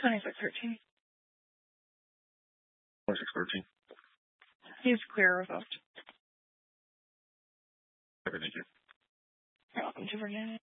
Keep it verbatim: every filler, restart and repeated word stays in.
twenty-six thirteen. twenty-six thirteen. He's clear revoked. Okay, thank you. You're welcome to Virginia.